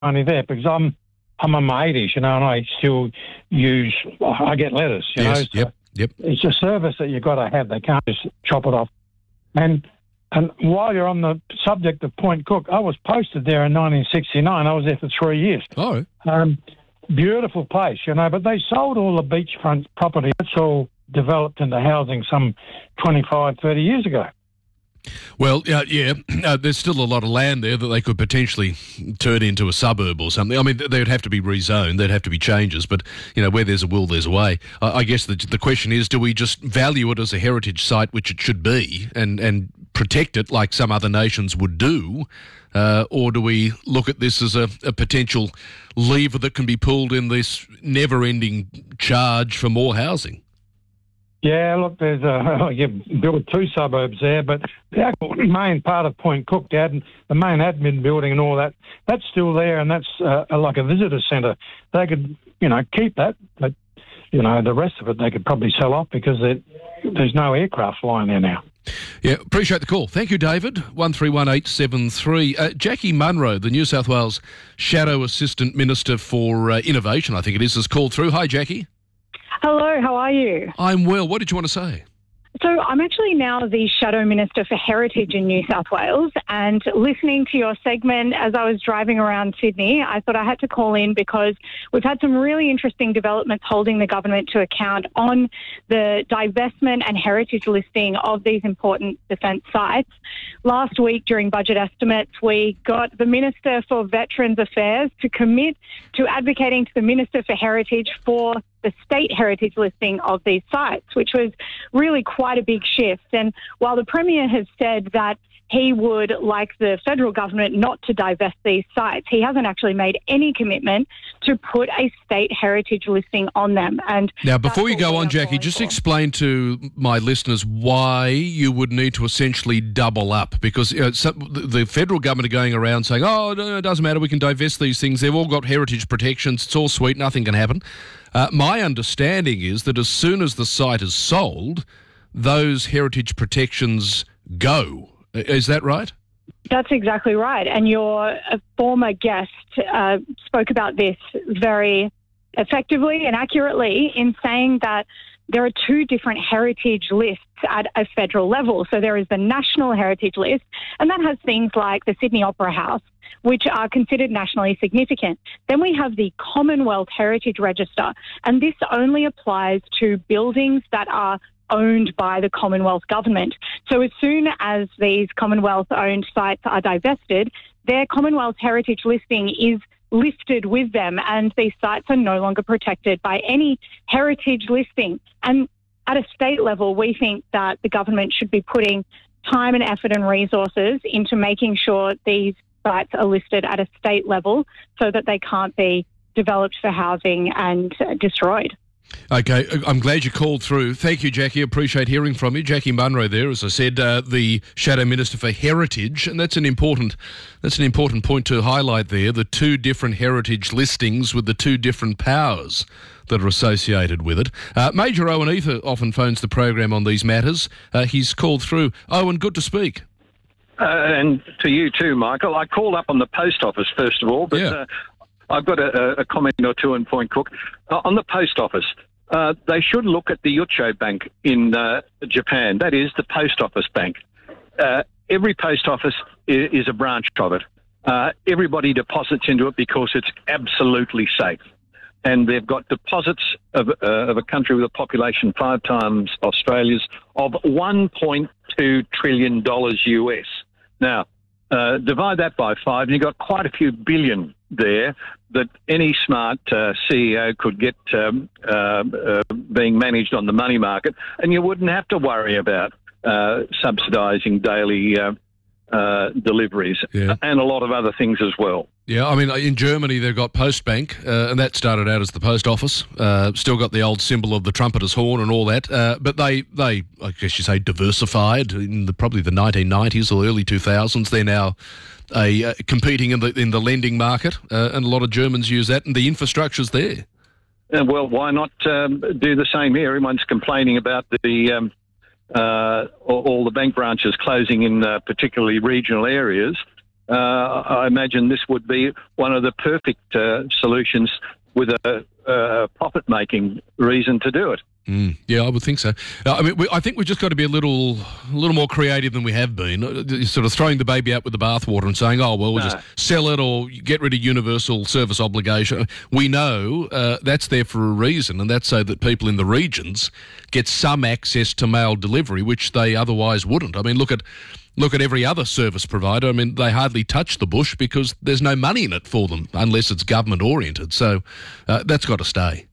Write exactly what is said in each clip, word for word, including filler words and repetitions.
money there because I'm I'm in my eighties, you know, and I still use, I get letters, you yes, know. So yep, yep. it's a service that you've got to have. They can't just chop it off. And and while you're on the subject of Point Cook, I was posted there in nineteen sixty-nine. I was there for three years. Oh. Um, beautiful place, you know, but they sold all the beachfront property. It's all developed into housing some twenty-five, thirty years ago. Well, uh, yeah, uh, there's still a lot of land there that they could potentially turn into a suburb or something. I mean, they would have to be rezoned. There'd have to be changes. But, you know, where there's a will, there's a way. I, I guess the, the question is, do we just value it as a heritage site, which it should be, and, and protect it like some other nations would do, uh, or do we look at this as a, a potential lever that can be pulled in this never-ending charge for more housing? Yeah, look, there's a, you built two suburbs there, but the actual main part of Point Cook, Dad, the main admin building and all that, that's still there, and that's uh, like a visitor centre. They could, you know, keep that, but, you know, the rest of it they could probably sell off because there's no aircraft flying there now. Yeah, appreciate the call. Thank you, David. one three one eight seven three. Uh, Jackie Munro, the New South Wales Shadow Assistant Minister for uh, Innovation, I think it is, has called through. Hi, Jackie. Hello, how are you? I'm well. What did you want to say? So I'm actually now the Shadow Minister for Heritage in New South Wales, and listening to your segment as I was driving around Sydney, I thought I had to call in because we've had some really interesting developments holding the government to account on the divestment and heritage listing of these important defence sites. Last week during budget estimates, we got the Minister for Veterans Affairs to commit to advocating to the Minister for Heritage for the state heritage listing of these sites, which was really quite a big shift. And while the Premier has said that he would like the federal government not to divest these sites, he hasn't actually made any commitment to put a state heritage listing on them. And now, before you go on, Jackie, just for. explain to my listeners why you would need to essentially double up, because you know, some, the federal government are going around saying, oh, no, it doesn't matter, we can divest these things, they've all got heritage protections, it's all sweet, nothing can happen. Uh, my understanding is that as soon as the site is sold, those heritage protections go. Is that right? That's exactly right. And your former guest uh, spoke about this very effectively and accurately in saying that there are two different heritage lists at a federal level. So there is the National Heritage List, and that has things like the Sydney Opera House, which are considered nationally significant. Then we have the Commonwealth Heritage Register, and this only applies to buildings that are owned by the Commonwealth government. So as soon as these Commonwealth-owned sites are divested, their Commonwealth Heritage listing is lifted with them, and these sites are no longer protected by any heritage listing. And at a state level, we think that the government should be putting time and effort and resources into making sure these sites are listed at a state level so that they can't be developed for housing and uh, destroyed. Okay, I'm glad you called through. Thank you, Jackie. Appreciate hearing from you. Jackie Munro there, as I said, uh, the Shadow Minister for Heritage, and that's an important that's an important point to highlight there, the two different heritage listings with the two different powers that are associated with it. Uh, Major Owen Ether often phones the program on these matters. Uh, he's called through. Owen, good to speak. Uh, and to you too, Michael. I called up on the post office, first of all, but... Yeah. Uh, I've got a, a comment or two on Point Cook. Uh, on the post office, uh, they should look at the Yucho Bank in uh, Japan. That is the post office bank. Uh, every post office is, is a branch of it. Uh, everybody deposits into it because it's absolutely safe. And they've got deposits of, uh, of a country with a population five times Australia's of one point two trillion dollars U S. Now, uh, divide that by five, and you've got quite a few billion there that any smart uh, C E O could get um, uh, uh, being managed on the money market, and you wouldn't have to worry about uh, subsidising daily uh, uh, deliveries yeah. and a lot of other things as well. Yeah, I mean, in Germany they've got Postbank, uh, and that started out as the post office. Uh, still got the old symbol of the trumpeter's horn and all that. Uh, but they, they, I guess you say, diversified in the, probably the nineteen nineties or early two thousands. They're now a, uh, competing in the in the lending market, uh, and a lot of Germans use that, and the infrastructure's there. Uh, well, why not um, do the same here? Everyone's complaining about the um, uh, all, all the bank branches closing in uh, particularly regional areas. uh, I imagine this would be one of the perfect uh, solutions with a, a profit-making reason to do it. Mm, yeah, I would think so. Uh, I mean, we, I think we've just got to be a little, a little more creative than we have been. Uh, Sort of throwing the baby out with the bathwater and saying, "Oh, well, we'll No. just sell it or get rid of universal service obligation." We know uh, that's there for a reason, and that's so that people in the regions get some access to mail delivery, which they otherwise wouldn't. I mean, look at. Look at every other service provider. I mean, they hardly touch the bush because there's no money in it for them unless it's government-oriented. So uh, that's got to stay.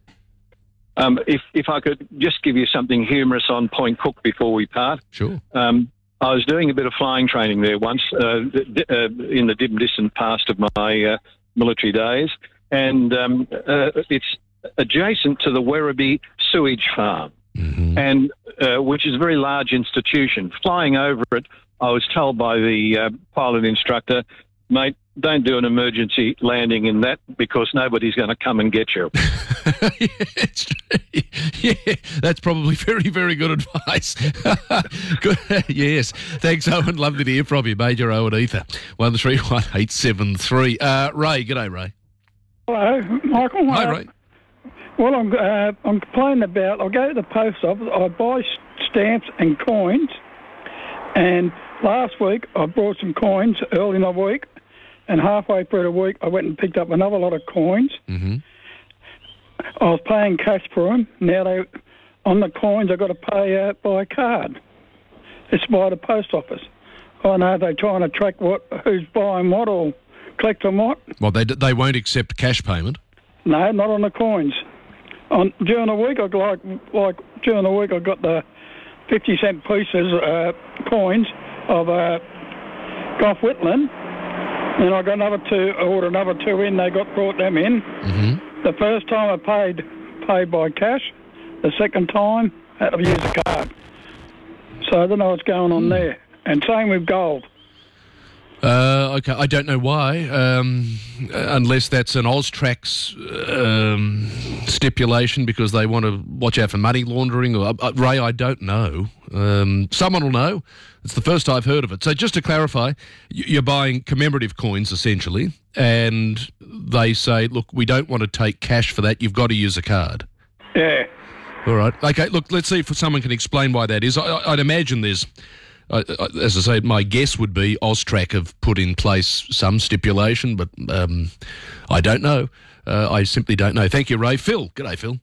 Um, if, if I could just give you something humorous on Point Cook before we part. Sure. Um, I was doing a bit of flying training there once uh, d- uh, in the dim distant past of my uh, military days, and um, uh, it's adjacent to the Werribee sewage farm. Mm-hmm. and uh, which is a very large institution. Flying over it, I was told by the uh, pilot instructor, mate, don't do an emergency landing in that because nobody's going to come and get you. yeah, it's true. Yeah, that's probably very, very good advice. Good. Yes. Thanks, Owen. Lovely to hear from you, Major Owen Ether. one three one eight seven three. Uh, Ray, g'day, Ray. Hello, Michael. Hi, Uh, Ray. Well, I'm uh, I'm complaining about. I go to the post office. I buy s- stamps and coins, and last week I brought some coins early in the week, and halfway through the week I went and picked up another lot of coins. Mm-hmm. I was paying cash for them. Now they on the coins I've got to pay uh, by card. It's by the post office. I know they're trying to track what who's buying what or collecting what. Well, they they won't accept cash payment. No, not on the coins. On during the week, I like like during the week I got the fifty cent pieces uh, coins of uh, Gough Whitland, and I got another two. I ordered another two in. They got brought them in. Mm-hmm. The first time I paid paid by cash. The second time I had to use a card. So I don't know what's going on there. And same with gold. Uh, okay, I don't know why, um, unless that's an Austrax um, stipulation because they want to watch out for money laundering. Or uh, Ray, I don't know. Um, someone will know. It's the first I've heard of it. So just to clarify, you're buying commemorative coins essentially, and they say, look, we don't want to take cash for that. You've got to use a card. Yeah. All right. Okay, look, let's see if someone can explain why that is. I, I'd imagine there's... Uh, as I say, my guess would be Austrac have put in place some stipulation, but um, I don't know. Uh, I simply don't know. Thank you, Ray. Phil. G'day, Phil.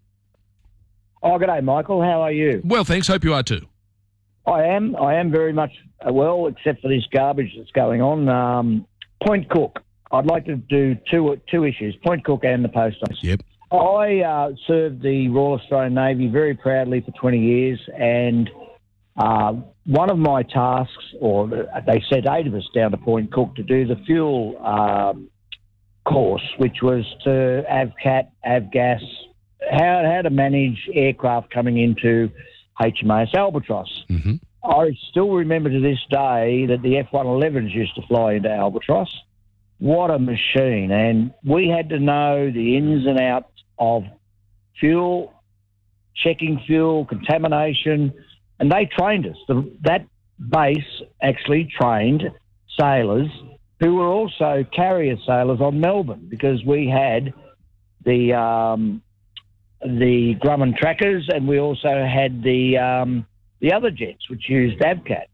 Oh, g'day, Michael. How are you? Well, thanks. Hope you are too. I am. I am very much uh, well, except for this garbage that's going on. Um, Point Cook. I'd like to do two two issues, Point Cook and the post office. Yep. I uh, served the Royal Australian Navy very proudly for twenty years, and uh, one of my tasks, or they sent eight of us down to Point Cook to do the fuel um, course, which was to AVCAT, AVGAS, how, how to manage aircraft coming into H M A S Albatross. Mm-hmm. I still remember to this day that the F one elevens used to fly into Albatross. What a machine. And we had to know the ins and outs of fuel, checking fuel, contamination, and they trained us. The, that base actually trained sailors who were also carrier sailors on Melbourne, because we had the um, the Grumman trackers, and we also had the um, the other jets which used AVCAT.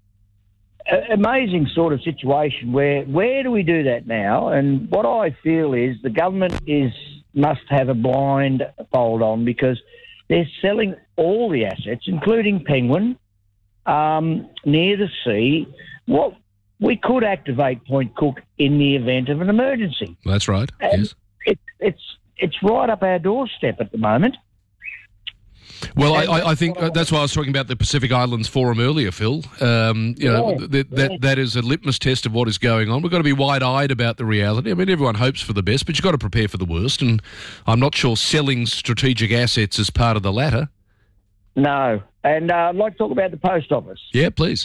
A- amazing sort of situation where where do we do that now? And what I feel is the government is must have a blind fold on, because they're selling all the assets, including Penguin, um, near the sea. What we could activate Point Cook in the event of an emergency. That's right. And yes. It, it's it's right up our doorstep at the moment. Well, I, I, I think uh, that's why I was talking about the Pacific Islands Forum earlier, Phil. Um, you know, Yeah, that, that yeah. that is a litmus test of what is going on. We've got to be wide-eyed about the reality. I mean, everyone hopes for the best, but you've got to prepare for the worst. And I'm not sure selling strategic assets is part of the latter. No. And uh, I'd like to talk about the post office. Yeah, please.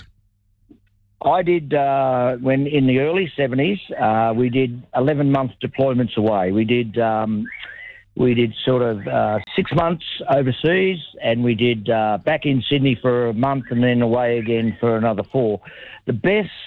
I did, uh, when in the early seventies, uh, we did eleven-month deployments away. We did um, we did sort of uh, six months overseas, and we did uh, back in Sydney for a month and then away again for another four. The best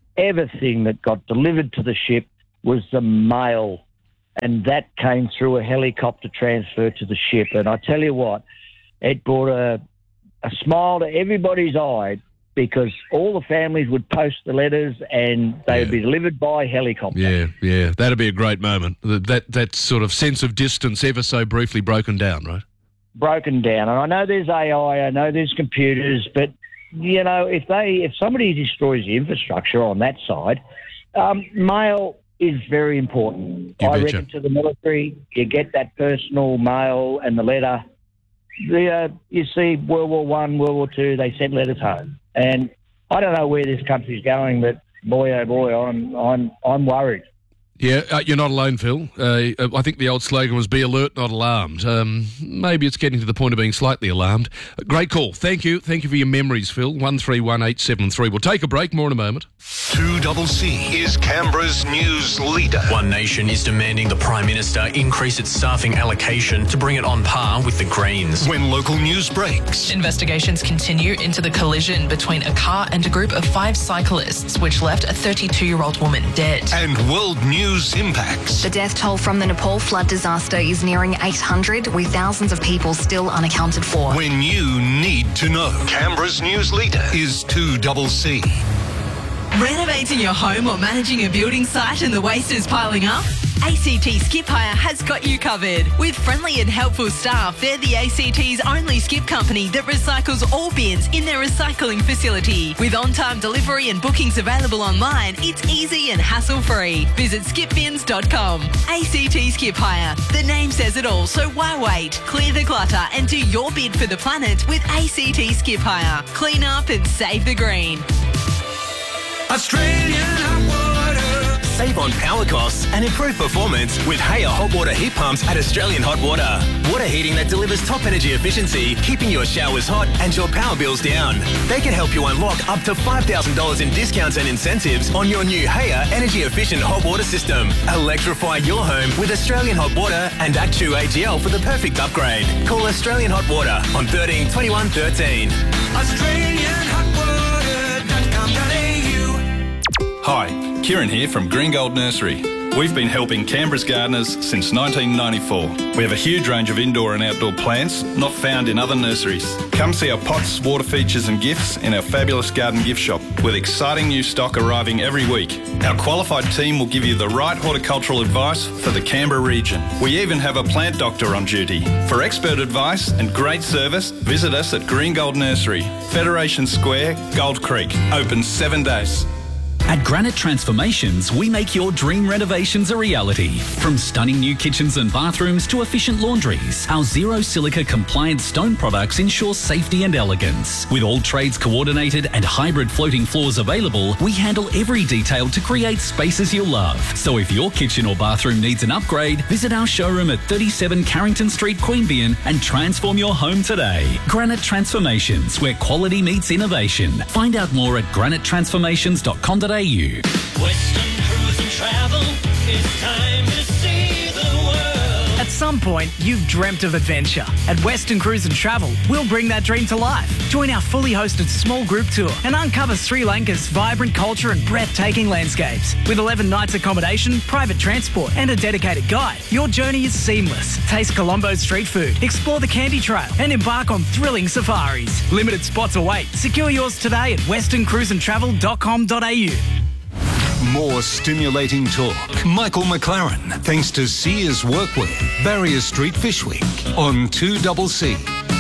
everything that got delivered to the ship was the mail, and that came through a helicopter transfer to the ship. And I tell you what, it brought a, a smile to everybody's eye, because all the families would post the letters and they Yeah. would be delivered by helicopter. Yeah, yeah, that'd be a great moment. That, that that sort of sense of distance ever so briefly broken down, right? Broken down. And I know there's A I, I know there's computers, but, you know, if they if somebody destroys the infrastructure on that side, um, mail is very important. You I betcha. reckon to the military, you get that personal mail and the letter. The, uh, you see World War One, World War Two, they sent letters home. And I don't know where this country's going, but boy, oh boy, I'm I'm I'm worried. Yeah, uh, you're not alone, Phil. Uh, I think the old slogan was "Be alert, not alarmed." Um, maybe it's getting to the point of being slightly alarmed. Uh, great call. Thank you. Thank you for your memories, Phil. One three one eight seven three. We'll take a break. More in a moment. two C C is Canberra's news leader. One Nation is demanding the Prime Minister increase its staffing allocation to bring it on par with the Greens. When local news breaks, Investigations continue into the collision between a car and a group of five cyclists, which left a thirty-two-year-old woman dead. and world news impacts. The death toll from the Nepal flood disaster is nearing eight hundred, with thousands of people still unaccounted for. When you need to know. Canberra's news leader is two C C. Renovating your home or managing a building site and the waste is piling up? A C T Skip Hire has got you covered. With friendly and helpful staff, they're the A C T's only skip company that recycles all bins in their recycling facility. With on-time delivery and bookings available online, it's easy and hassle-free. Visit skip bins dot com. A C T Skip Hire. The name says it all, so why wait? Clear the clutter and do your bid for the planet with A C T Skip Hire. Clean up and save the green. Australian hot water. Save on power costs and improve performance with Haya hot water heat pumps at Australian Hot Water. Water heating that delivers top energy efficiency, keeping your showers hot and your power bills down. They can help you unlock up to five thousand dollars in discounts and incentives on your new Haya energy efficient hot water system. Electrify your home with Australian Hot Water and Actu A G L for the perfect upgrade. Call Australian Hot Water on thirteen twenty-one thirteen. Australian hot water dot com dot a u. Hi, Kieran here from Green Gold Nursery. We've been helping Canberra's gardeners since nineteen ninety-four. We have a huge range of indoor and outdoor plants not found in other nurseries. Come see our pots, water features and gifts in our fabulous garden gift shop with exciting new stock arriving every week. Our qualified team will give you the right horticultural advice for the Canberra region. We even have a plant doctor on duty. For expert advice and great service, visit us at Green Gold Nursery, Federation Square, Gold Creek. Open seven days. At Granite Transformations, we make your dream renovations a reality. From stunning new kitchens and bathrooms to efficient laundries, our zero silica compliant stone products ensure safety and elegance. With all trades coordinated and hybrid floating floors available, we handle every detail to create spaces you'll love. So if your kitchen or bathroom needs an upgrade, visit our showroom at thirty-seven Carrington Street, Queanbeyan and transform your home today. Granite Transformations, where quality meets innovation. Find out more at granite transformations dot com dot a u. Western Cruise and Travel. It's time to see the world. At some point, you've dreamt of adventure. At Western Cruise and Travel, we'll bring that dream to life. Join our fully hosted small group tour and uncover Sri Lanka's vibrant culture and breathtaking landscapes. With eleven nights accommodation, private transport and a dedicated guide, your journey is seamless. Taste Colombo's street food, explore the Candy Trail and embark on thrilling safaris. Limited spots await. Secure yours today at western cruise and travel dot com dot a u. More stimulating talk. Michael McLaren, thanks to Sears Workwear, Barrier Street Fish Week on two C C.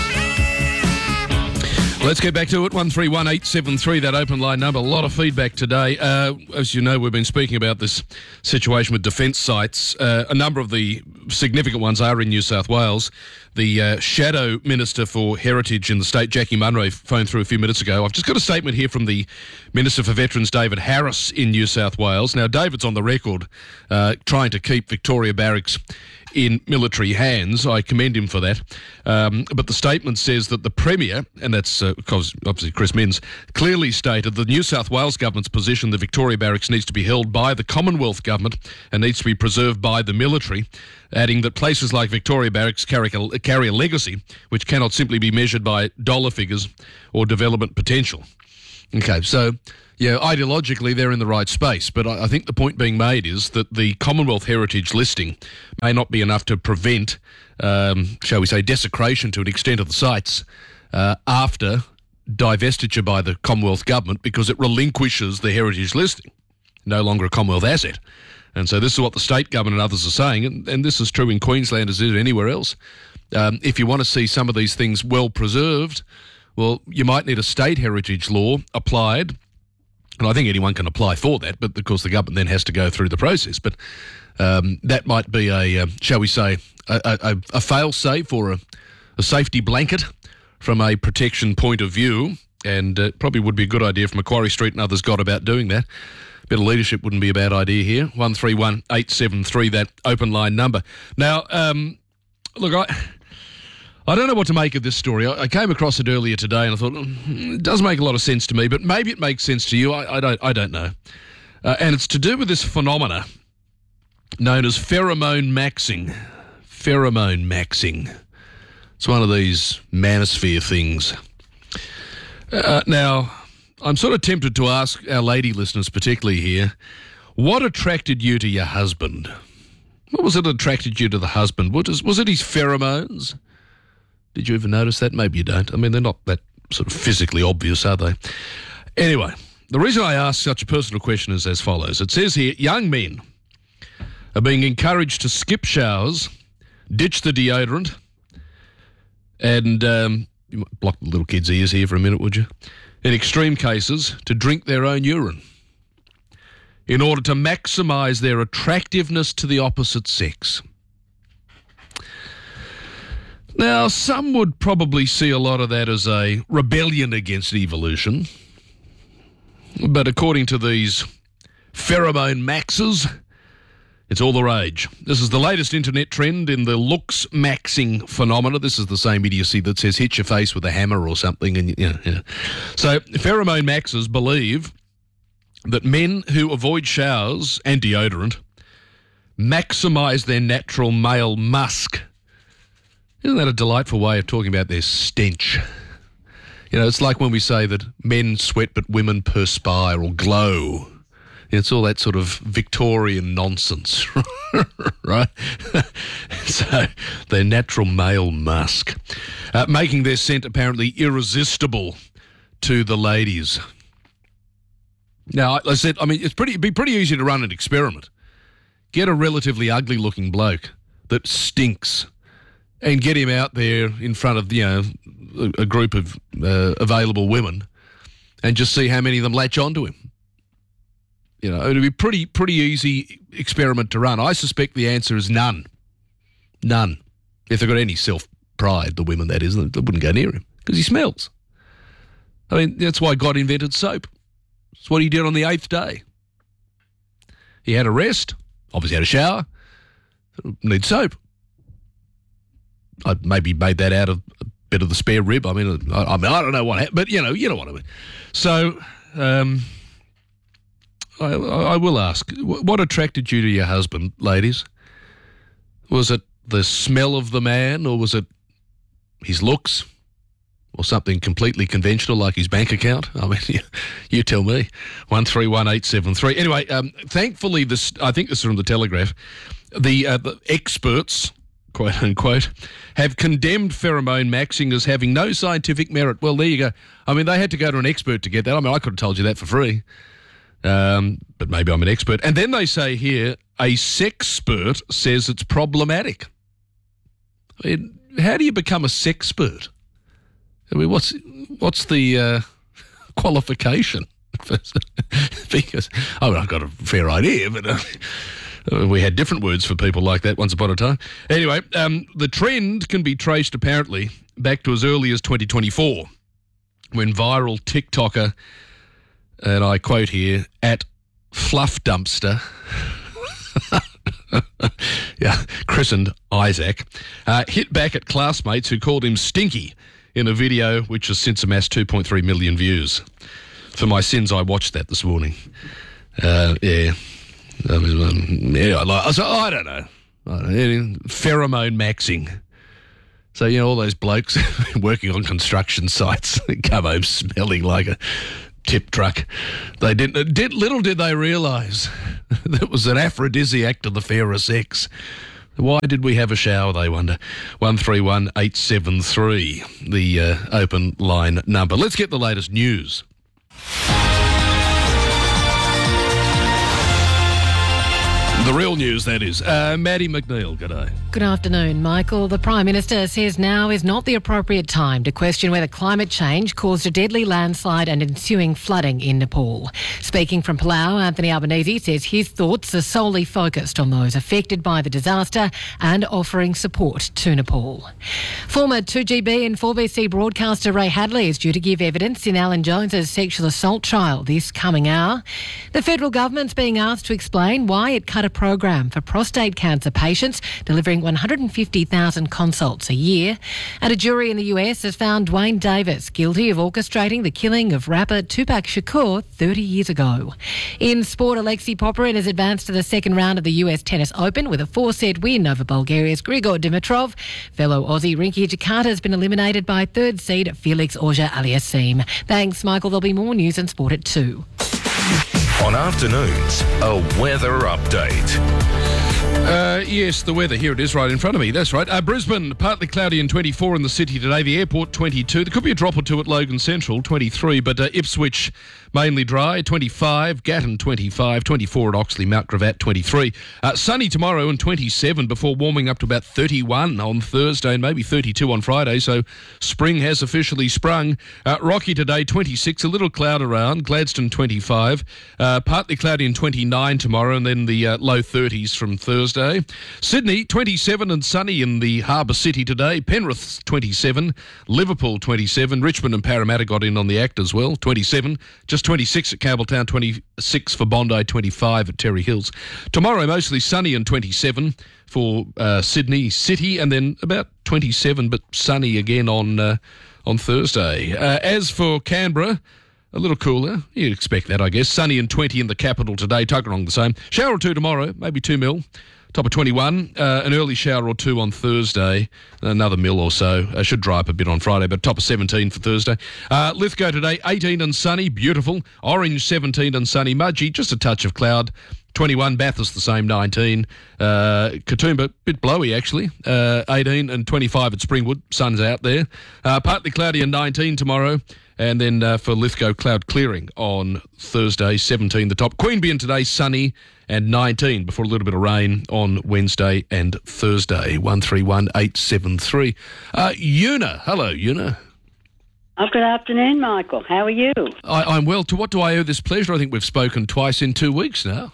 Let's get back to it. one three one eight seven three, that open line number. A lot of feedback today. Uh, as you know, we've been speaking about this situation with defence sites. Uh, a number of the significant ones are in New South Wales. The uh, Shadow Minister for Heritage in the state, Jackie Munro, phoned through a few minutes ago. I've just got a statement here from the Minister for Veterans, David Harris, in New South Wales. Now, David's on the record uh, trying to keep Victoria Barracks in military hands. I commend him for that. Um, but the statement says that the Premier, and that's uh, obviously Chris Minns, clearly stated the New South Wales government's position that Victoria Barracks needs to be held by the Commonwealth government and needs to be preserved by the military, adding that places like Victoria Barracks carry a, carry a legacy which cannot simply be measured by dollar figures or development potential. Okay, so Yeah, ideologically they're in the right space, but I, I think the point being made is that the Commonwealth Heritage listing may not be enough to prevent, um, shall we say, desecration to an extent of the sites uh, after divestiture by the Commonwealth Government, because it relinquishes the heritage listing, no longer a Commonwealth asset. And so this is what the state government and others are saying, and, and this is true in Queensland as it is anywhere else. Um, if you want to see some of these things well preserved, well, you might need a state heritage law applied. And I think anyone can apply for that, but of course the government then has to go through the process. But um, that might be a, uh, shall we say, a, a, a fail-safe or a, a safety blanket from a protection point of view, and it uh, probably would be a good idea if Macquarie Street and others got about doing that. A bit of leadership wouldn't be a bad idea here. one three one eight seven three, that open line number. Now, um, look, I... I don't know what to make of this story. I came across it earlier today and I thought, mm, it does make a lot of sense to me, but maybe it makes sense to you. I, I don't I don't know. Uh, and it's to do with this phenomena known as pheromone maxing. Pheromone maxing. It's one of these manosphere things. Uh, now, I'm sort of tempted to ask our lady listeners particularly here, what attracted you to your husband? What was it that attracted you to the husband? What is, was it his pheromones? Did you ever notice that? Maybe you don't. I mean, they're not that sort of physically obvious, are they? Anyway, the reason I ask such a personal question is as follows. It says here, young men are being encouraged to skip showers, ditch the deodorant, and um, you might block the little kids' ears here for a minute, would you? In extreme cases, to drink their own urine in order to maximise their attractiveness to the opposite sex. Now, some would probably see a lot of that as a rebellion against evolution. But according to these pheromone maxes, it's all the rage. This is the latest internet trend in the looks maxing phenomena. This is the same idiocy that says hit your face with a hammer or something. And you know, you know. So pheromone maxes believe that men who avoid showers and deodorant maximise their natural male musk. Isn't that a delightful way of talking about their stench? You know, it's like when we say that men sweat but women perspire or glow. It's all that sort of Victorian nonsense, right? So, their natural male musk. Uh, making their scent apparently irresistible to the ladies. Now, like I said, I mean, it's pretty, it'd be pretty easy to run an experiment. Get a relatively ugly-looking bloke that stinks and get him out there in front of, you know, a, a group of uh, available women and just see how many of them latch onto him. You know, it'd be pretty pretty easy experiment to run. I suspect the answer is none. None. If they've got any self-pride, the women, that is, they wouldn't go near him because he smells. I mean, that's why God invented soap. It's what he did on the eighth day. He had a rest, obviously had a shower, need soap. I maybe made that out of a bit of the spare rib. I mean, I, I mean, I don't know what happened, but you know, you know what I mean. So, um, I, I will ask, what attracted you to your husband, ladies? Was it the smell of the man, or was it his looks, or something completely conventional like his bank account? I mean, you, you tell me. One three one eight seven three. Anyway, um, thankfully, this I think this is from the Telegraph. The, uh, the experts, quote unquote, have condemned pheromone maxing as having no scientific merit. Well, there you go. I mean, they had to go to an expert to get that. I mean, I could have told you that for free, um, but maybe I'm an expert. And then they say here, a sexpert says it's problematic. I mean, how do you become a sexpert? I mean, what's what's the uh, qualification? Because I mean, I've got a fair idea, but. Uh, We had different words for people like that once upon a time. Anyway, um, the trend can be traced apparently back to as early as twenty twenty-four, when viral TikToker, and I quote here, at Fluff Dumpster, yeah, christened Isaac, uh, hit back at classmates who called him stinky in a video which has since amassed two point three million views. For my sins, I watched that this morning. Uh, yeah. I mean, um, yeah, like, I, so, I don't know. I don't know. Pheromone maxing. So, you know, all those blokes working on construction sites come home smelling like a tip truck. They didn't. Did, little did they realise that was an aphrodisiac to the fairer sex. Why did we have a shower, they wonder? one three one eight seven three, the uh, open line number. Let's get the latest news. The real news, that is. Uh, Maddie McNeil, g'day. Good afternoon, Michael. The Prime Minister says now is not the appropriate time to question whether climate change caused a deadly landslide and ensuing flooding in Nepal. Speaking from Palau, Anthony Albanese says his thoughts are solely focused on those affected by the disaster and offering support to Nepal. Former two G B and four B C broadcaster Ray Hadley is due to give evidence in Alan Jones's sexual assault trial this coming hour. The federal government's being asked to explain why it cut a program for prostate cancer patients, delivering one hundred fifty thousand consults a year. And a jury in the U S has found Dwayne Davis guilty of orchestrating the killing of rapper Tupac Shakur thirty years ago. In sport, Alexei Popyrin has advanced to the second round of the U S Tennis Open with a four-set win over Bulgaria's Grigor Dimitrov. Fellow Aussie Rinky Jakarta has been eliminated by third seed Felix Auger-Aliassime. Thanks, Michael. There'll be more news and sport at two. On afternoons, a weather update. Uh, yes, the weather. Here it is right in front of me. That's right. Uh, Brisbane, partly cloudy and twenty-four in the city today. The airport, twenty-two. There could be a drop or two at Logan Central, twenty-three. But uh, Ipswich, mainly dry, twenty-five. Gatton, twenty-five. twenty-four at Oxley. Mount Gravatt, twenty-three. Uh, sunny tomorrow and twenty-seven before warming up to about thirty-one on Thursday and maybe thirty-two on Friday. So spring has officially sprung. Uh, Rocky today, twenty-six. A little cloud around. Gladstone, twenty-five. Uh, partly cloudy and twenty-nine tomorrow, and then the uh, low thirties from Thursday. Sydney, twenty-seven and sunny in the Harbour City today. Penrith, twenty-seven. Liverpool, twenty-seven. Richmond and Parramatta got in on the act as well, twenty-seven. Just twenty-six at Campbelltown, twenty-six for Bondi, twenty-five at Terry Hills. Tomorrow, mostly sunny and twenty-seven for uh, Sydney City, and then about twenty-seven, but sunny again on uh, on Thursday. Uh, as for Canberra, a little cooler. You'd expect that, I guess. Sunny and twenty in the capital today. Tuggeranong the same. Shower or two tomorrow, maybe two mil. Top of twenty-one. Uh, an early shower or two on Thursday. Another mil or so. Uh, should dry up a bit on Friday, but top of seventeen for Thursday. Uh, Lithgow today, eighteen and sunny. Beautiful. Orange, seventeen and sunny. Mudgee, just a touch of cloud. twenty-one. Bathurst, the same, nineteen. Uh, Katoomba, bit blowy actually. Uh, eighteen and twenty-five at Springwood. Sun's out there. Uh, partly cloudy and nineteen tomorrow. And then uh, for Lithgow, cloud clearing on Thursday, seventeen the top. Queanbeyan today, sunny and nineteen before a little bit of rain on Wednesday and Thursday. one three one eight seven three. Uh, Una. Hello, Una. Oh, good afternoon, Michael. How are you? I, I'm well. To what do I owe this pleasure? I think we've spoken twice in two weeks now.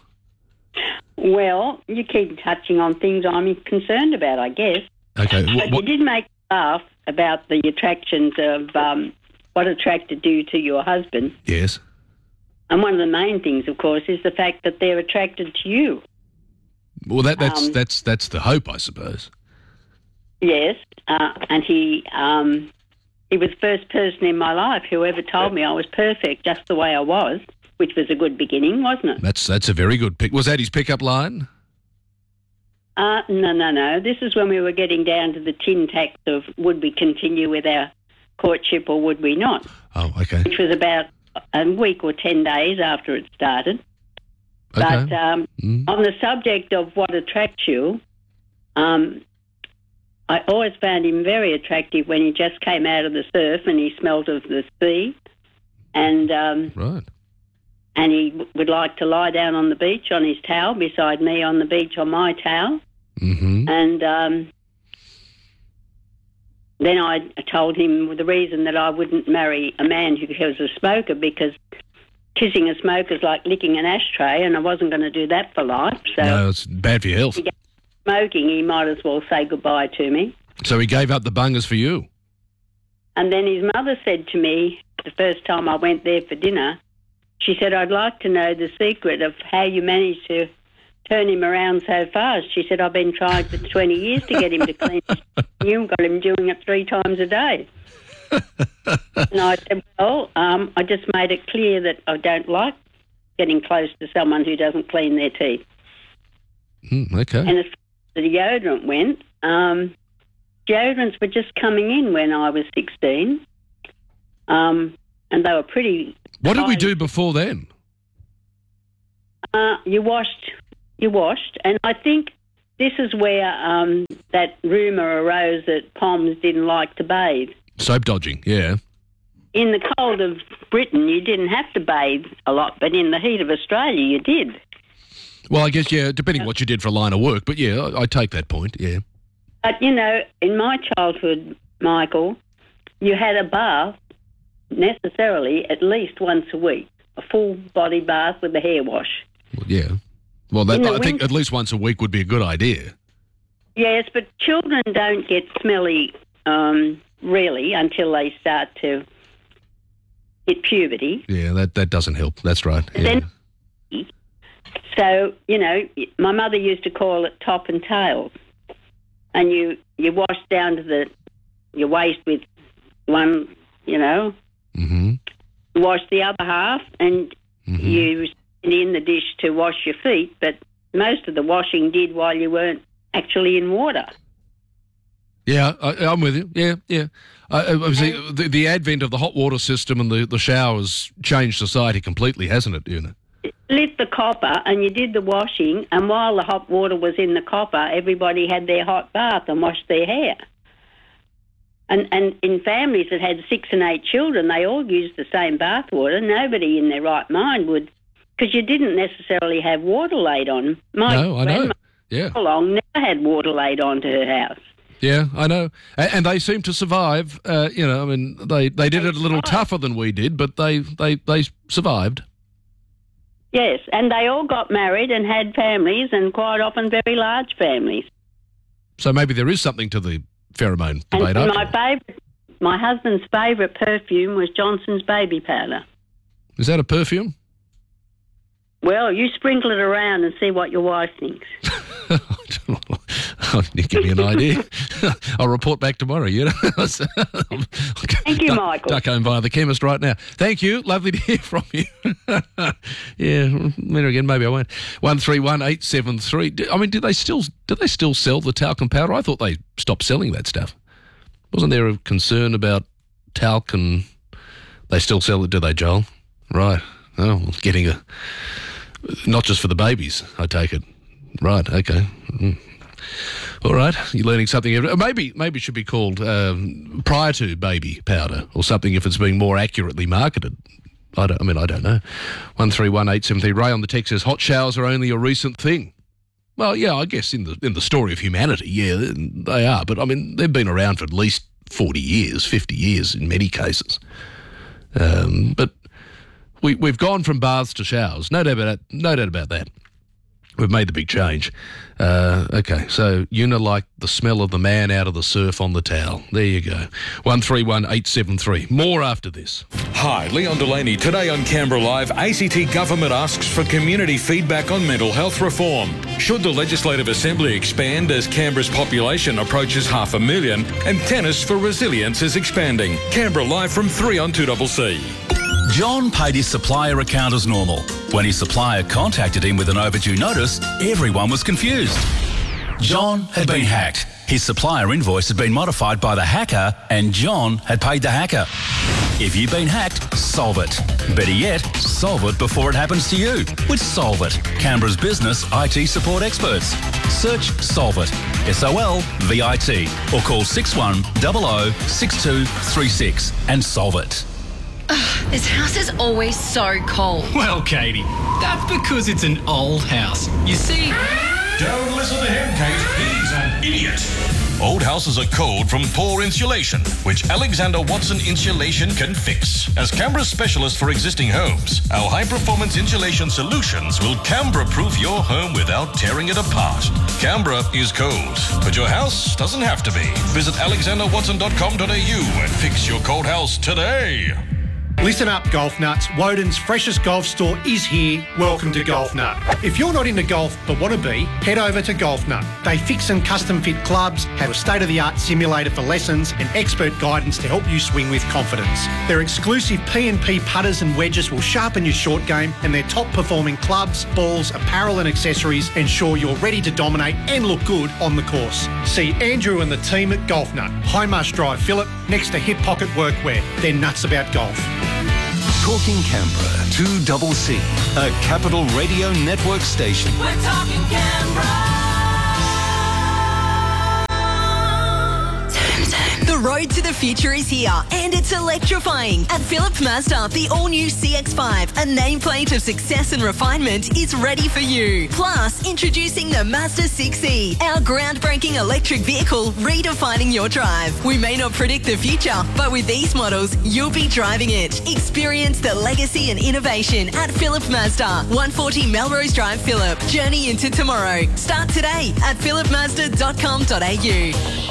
Well, you keep touching on things I'm concerned about, I guess. Okay. But you did make me laugh about the attractions of um, what attracted you to your husband. Yes. And one of the main things, of course, is the fact that they're attracted to you. Well, that, that's Um, that's that's the hope, I suppose. Yes, uh, and he um, he was the first person in my life who ever told me I was perfect just the way I was, which was a good beginning, wasn't it? That's that's a very good pick. Was that his pickup line? Uh, no, no, no. This is when we were getting down to the tin tacks of would we continue with our courtship or would we not? Oh, okay. Which was about a week or ten days after it started. Okay. But um, Mm. on the subject of what attracts you, um, I always found him very attractive when he just came out of the surf and he smelt of the sea, and um, right. and he w- would like to lie down on the beach on his towel beside me on the beach on my towel, mm-hmm. and um, then I told him the reason that I wouldn't marry a man who was a smoker because kissing a smoker is like licking an ashtray, and I wasn't going to do that for life. So No, it's bad for your health. if he gave up smoking, he might as well say goodbye to me. So he gave up the bungas for you. And then his mother said to me the first time I went there for dinner, she said, I'd like to know the secret of how you managed to turn him around so fast. She said, I've been trying for twenty years to get him to clean. You've got him doing it three times a day. And I said, well, um, I just made it clear that I don't like getting close to someone who doesn't clean their teeth. Mm, okay. And as far as the deodorant went, um, deodorants were just coming in when I was sixteen, um, and they were pretty What did we do before then? Uh, you washed, you washed, and I think this is where um, that rumour arose that Poms didn't like to bathe. Soap dodging, yeah. In the cold of Britain, you didn't have to bathe a lot, but in the heat of Australia, you did. Well, I guess, yeah, depending what you did for a line of work, but yeah, I, I take that point, yeah. But, you know, in my childhood, Michael, you had a bath necessarily at least once a week, a full body bath with a hair wash. Well, yeah. Well, that, In I the think winter- at least once a week would be a good idea. Yes, but children don't get smelly, um, really, until they start to hit puberty. Yeah, that, that doesn't help. That's right. Yeah. Then, so, you know, my mother used to call it top and tail. And you, you wash down to the your waist with one, you know, mm-hmm. wash the other half, and Mm-hmm. you send in the dish to wash your feet, but most of the washing did while you weren't actually in water. Yeah, I, I'm with you. Yeah, yeah. Uh, obviously, the, the advent of the hot water system and the, the showers changed society completely, hasn't it, Una? Lit the copper and you did the washing, and while the hot water was in the copper, everybody had their hot bath and washed their hair. And and in families that had six and eight children, they all used the same bath water. Nobody in their right mind would, because you didn't necessarily have water laid on. My No, I know. grandma Yeah. along never had water laid onto her house. Yeah, I know. And, and they seem to survive. Uh, you know, I mean, they, they did it a little tougher than we did, but they, they, they survived. Yes, and they all got married and had families, and quite often very large families. So maybe there is something to the pheromone And debate. after my all. favourite, my husband's favourite perfume was Johnson's baby powder. Is that a perfume? Well, you sprinkle it around and see what your wife thinks. You give me an idea. I'll report back tomorrow. You know. Thank you, Michael. Duck home via the chemist right now. Thank you. Lovely to hear from you. Yeah, later again. Maybe I won't. One three one eight seven three. I mean, do they still do they still sell the talcum powder? I thought they stopped selling that stuff. Wasn't there a concern about talc and they still sell it? Do they, Joel? Right. Oh, well, getting a not just for the babies. I take it. Right. Okay. Mm. All right, you're learning something. Every, maybe maybe it should be called um, prior to baby powder or something if it's being more accurately marketed. I, don't, I mean, I don't know. one three one eight seven three. Ray on the text says, hot showers are only a recent thing. Well, yeah, I guess in the in the story of humanity, yeah, they are. But, I mean, they've been around for at least forty years, fifty years in many cases. Um, but we, we've gone from baths to showers. No doubt about, no doubt about that. We've made the big change. Uh, okay, so Una liked the smell of the man out of the surf on the towel. There you go. one three one eight seven three. More after this. Hi, Leon Delaney. Today on Canberra Live, A C T government asks for community feedback on mental health reform. Should the Legislative Assembly expand as Canberra's population approaches half a million? And tennis for resilience is expanding. Canberra Live from three on two C C. John paid his supplier account as normal. When his supplier contacted him with an overdue notice, everyone was confused. John had been hacked. His supplier invoice had been modified by the hacker, and John had paid the hacker. If you've been hacked, solve it. Better yet, solve it before it happens to you with Solve It, Canberra's business I T support experts. Search Solve It, S O L V I T, or call six one zero zero six two three six and solve it. Ugh, this house is always so cold. Well, Katie, that's because it's an old house. You see... Don't listen to him, Kate. He's an idiot. Old houses are cold from poor insulation, which Alexander Watson Insulation can fix. As Canberra's specialist for existing homes, our high-performance insulation solutions will Canberra-proof your home without tearing it apart. Canberra is cold, but your house doesn't have to be. Visit alexander watson dot com dot a u and fix your cold house today. Listen up, Golf Nuts. Woden's freshest golf store is here. Welcome to Golf Nut. If you're not into golf but want to be, head over to Golf Nut. They fix and custom fit clubs, have a state-of-the-art simulator for lessons and expert guidance to help you swing with confidence. Their exclusive P and P putters and wedges will sharpen your short game, and their top-performing clubs, balls, apparel and accessories ensure you're ready to dominate and look good on the course. See Andrew and the team at Golf Nut, High Marsh Drive, Phillip, next to Hip Pocket Workwear. They're nuts about golf. Talking Canberra, two double C, a Capital Radio Network station. We're talking Canberra. The road to the future is here, and it's electrifying. At Phillips Mazda, the all-new C X five, a nameplate of success and refinement, is ready for you. Plus, introducing the Mazda six E, our groundbreaking electric vehicle redefining your drive. We may not predict the future, but with these models, you'll be driving it. Experience the legacy and innovation at Phillips Mazda, one forty Melrose Drive, Phillip. Journey into tomorrow. Start today at phillip mazda dot com dot a u.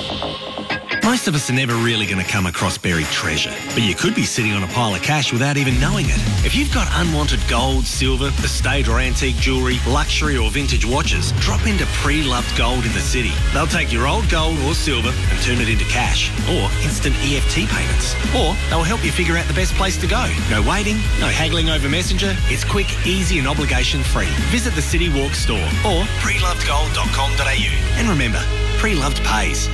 Most of us are never really going to come across buried treasure, but you could be sitting on a pile of cash without even knowing it. If you've got unwanted gold, silver, estate or antique jewellery, luxury or vintage watches, drop into Pre-Loved Gold in the city. They'll take your old gold or silver and turn it into cash, or instant E F T payments. Or they'll help you figure out the best place to go. No waiting, no haggling over Messenger. It's quick, easy and obligation-free. Visit the City Walk store or pre loved gold dot com dot a u. And remember, Pre-Loved pays.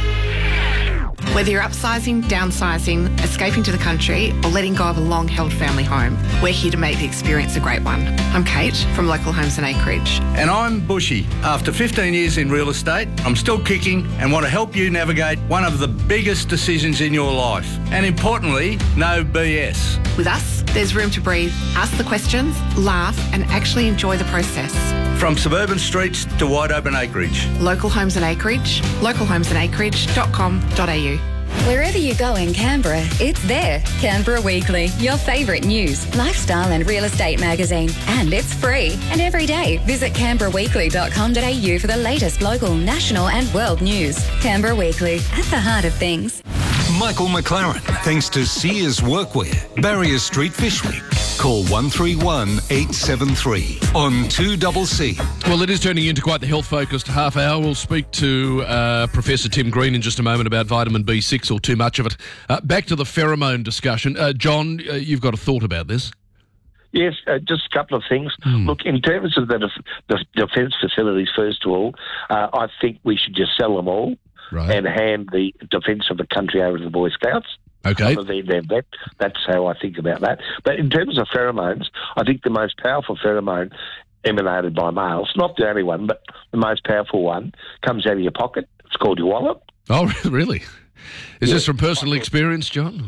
Whether you're upsizing, downsizing, escaping to the country, or letting go of a long-held family home, we're here to make the experience a great one. I'm Kate from Local Homes and Acreage. And I'm Bushy. After fifteen years in real estate, I'm still kicking and want to help you navigate one of the biggest decisions in your life. And importantly, no B S. With us, there's room to breathe, ask the questions, laugh, and actually enjoy the process. From suburban streets to wide open acreage. Local Homes and Acreage, local homes and acreage dot com dot a u. Wherever you go in Canberra, it's there. Canberra Weekly, your favourite news, lifestyle and real estate magazine. And it's free. And every day, visit canberra weekly dot com dot a u for the latest local, national and world news. Canberra Weekly, at the heart of things. Michael McLaren, thanks to Sears Workwear, Barrier Street, Fyshwick. Call one three one, eight seven three on two double C. Well, it is turning into quite the health-focused half hour. We'll speak to uh, Professor Tim Green in just a moment about vitamin B six or too much of it. Uh, back to the pheromone discussion. Uh, John, uh, you've got a thought about this. Yes, uh, just a couple of things. Hmm. Look, in terms of the, def- the defence facilities, first of all, uh, I think we should just sell them all right. and hand the defence of the country over to the Boy Scouts. Okay. They're, they're, that, that's how I think about that. But in terms of pheromones, I think the most powerful pheromone emanated by males, not the only one, but the most powerful one, comes out of your pocket. It's called your wallet. Oh, really? Is Yeah. this from personal experience, John?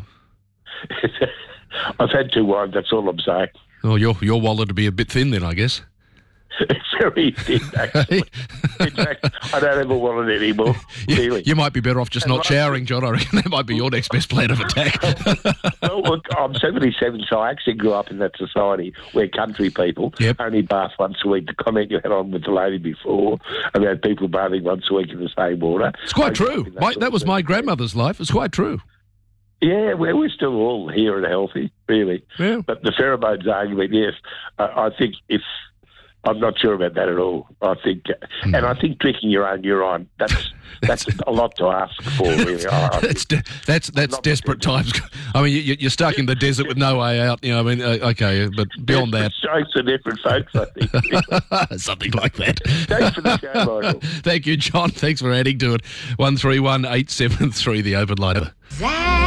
I've had two wives, that's all I'm saying. Oh, your your wallet would be a bit thin then, I guess. It's very thin, actually. In fact, I don't have a wallet anymore, really. You might be better off just And not right- showering, John. I reckon that might be your next best plan of attack. Well, look, I'm seventy-seven, so I actually grew up in that society where country people only bath once a week. The comment you had on with the lady before about people bathing once a week in the same water. It's quite I grew up true. in My, that was my grandmother's life. It's quite true. Yeah, we're, we're still all here and healthy, really. Yeah. But the pheromones argument, yes, I, I think if... I'm not sure about that at all. I think, Hmm. and I think drinking your own urine, that's that's a lot to ask for, really. I, I That's de- that's that's desperate times. I mean, you, you're stuck in the desert with no way out. You know, I mean, uh, okay, but beyond that, strokes are different, folks, I think. something like that. Thanks for the show, Michael. Thank you, John. Thanks for adding to it. One three one eight seven three, the open line. Zach.